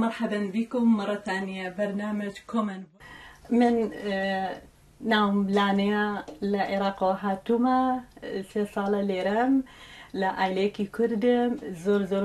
ومرحبا بكم مرة ثانية برنامج كومن من نام لانيا لعراق هاتوما سالة ليرام لعليكي كردم زور